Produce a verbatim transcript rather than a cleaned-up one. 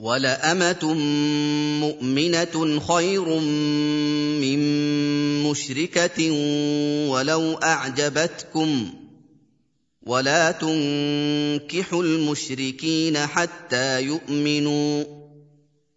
وَلَأَمَةٌ مُّؤْمِنَةٌ خَيْرٌ مِّن مُّشْرِكَةٍ وَلَوْ أَعْجَبَتْكُمْ ۗ وَلَا تُنكِحُوا الْمُشْرِكِينَ حَتَّىٰ يُؤْمِنُوا ۚ